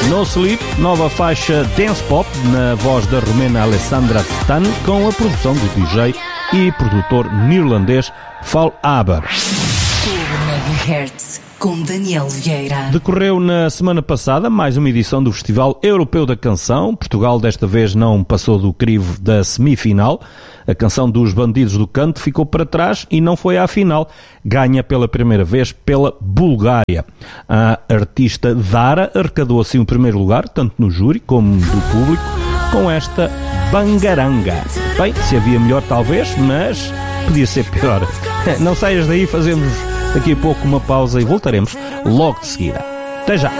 No Sleep, nova faixa dance pop na voz da romena Alessandra Stan, com a produção do DJ e produtor neerlandês Fall Aber. Megahertz, com Daniel Vieira. Decorreu na semana passada mais uma edição do Festival Europeu da Canção. Portugal desta vez não passou do crivo da semifinal. A canção dos Bandidos do Canto ficou para trás e não foi à final. Ganha pela primeira vez pela Bulgária. A artista Dara arrecadou assim o primeiro lugar, tanto no júri como do público, com esta Bangaranga. Bem, se havia melhor talvez, mas podia ser pior. Não saias daí, fazemos daqui a pouco uma pausa e voltaremos logo de seguida. Até já!